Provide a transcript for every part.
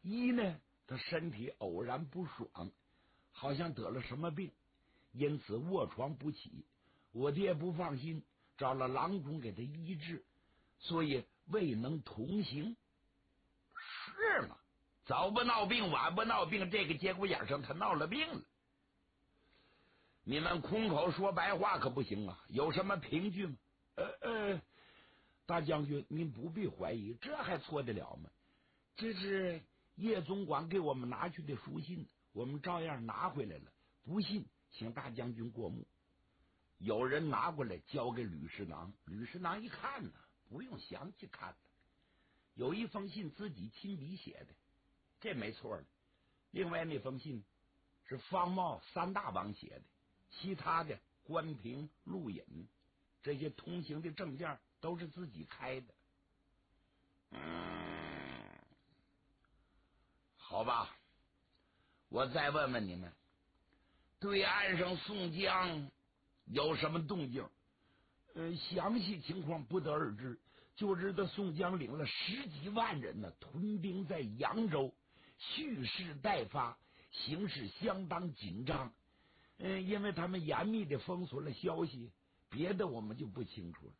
一呢，他身体偶然不爽，好像得了什么病，因此卧床不起。我爹不放心，找了郎中给他医治，所以未能同行。是吗？早不闹病，晚不闹病，这个节骨眼上他闹了病了。你们空口说白话可不行啊！有什么凭据吗？大将军，您不必怀疑，这还错得了吗？这是叶总管给我们拿去的书信，我们照样拿回来了。不信，请大将军过目。有人拿过来交给吕侍郎，吕侍郎一看呢，不用详细看了，有一封信自己亲笔写的，这没错的。另外那封信是方茂三大王写的，其他的关平、陆隐这些通行的证件都是自己开的。好吧，我再问问你们，对岸上宋江有什么动静？详细情况不得而知，就知道宋江领了10几万人呢，屯兵在扬州，蓄势待发，形势相当紧张。因为他们严密的封锁了消息，别的我们就不清楚了。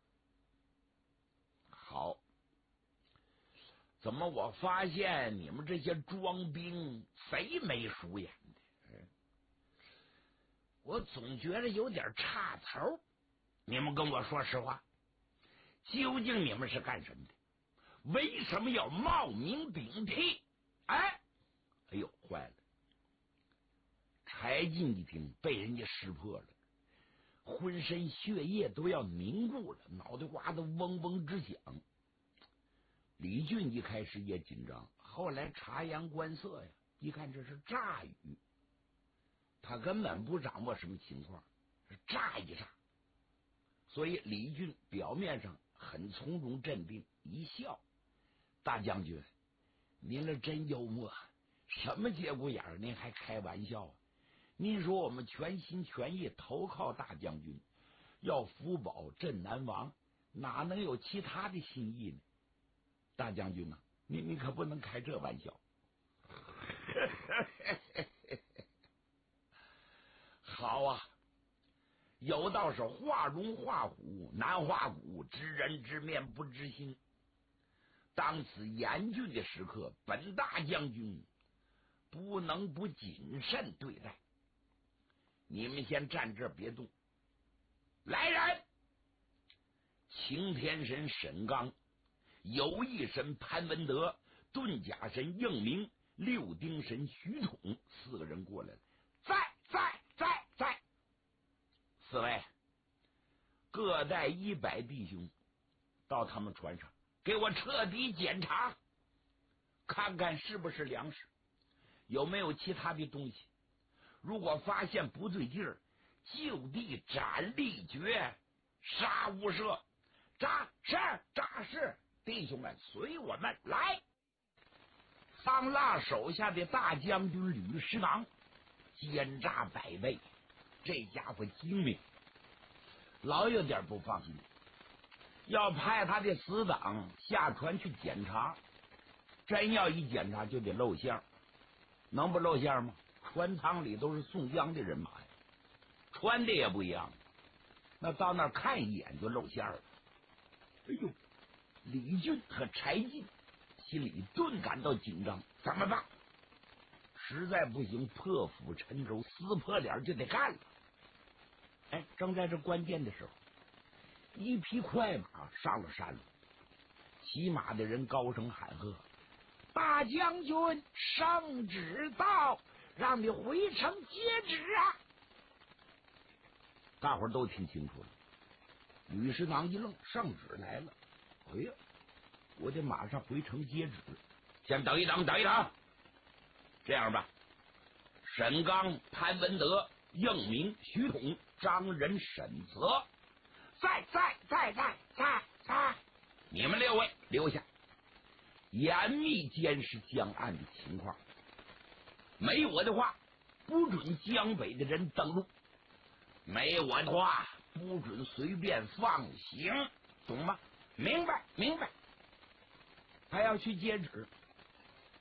好，怎么我发现你们这些装兵贼眉鼠眼的？我总觉得有点差头。你们跟我说实话，究竟你们是干什么的？为什么要冒名顶替？哎呦，坏了！柴进一听，被人家识破了，浑身血液都要凝固了，脑袋瓜子嗡嗡直响。李俊一开始也紧张，后来察言观色呀，一看这是诈语，他根本不掌握什么情况，是诈一诈。所以李俊表面上很从容镇定，一笑：“大将军，您这真幽默，什么节骨眼您还开玩笑啊？您说我们全心全意投靠大将军，要福保镇南王，哪能有其他的心意呢？大将军啊，你可不能开这玩笑。”好啊，有道是画龙画虎难画骨，知人知面不知心。当此严峻的时刻，本大将军不能不谨慎对待。你们先站这儿别动。来人！擎天神沈刚、有意神潘文德、遁甲神应明、六丁神徐统4个人过来了。在4位各带100弟兄到他们船上，给我彻底检查，看看是不是粮食，有没有其他的东西。如果发现不对劲儿，就地斩立决，杀无赦。扎是，弟兄们随我们来。方腊手下的大将军吕师郎奸诈百倍，这家伙精明，老有点不放心，要派他的死党下船去检查。真要一检查就得露馅，能不露馅吗？船舱里都是宋江的人马呀，穿的也不一样，那到那儿看一眼就露馅了。哎呦，李俊和柴进心里顿感到紧张，怎么办？实在不行，破釜沉舟，撕破脸就得干了。哎，正在这关键的时候，一匹快马上了山路，骑马的人高声喊喝：“大将军圣旨到，让你回城接旨啊！”大伙儿都听清楚了。吕师郎一愣，圣旨来了。哎呀，我得马上回城接旨。先等一等。这样吧，沈刚、潘文德、应明、徐统、张仁、沈泽，在，你们6位留下，严密监视江岸的情况。没我的话，不准江北的人登陆；没我的话，不准随便放行，懂吗？明白。他要去接旨，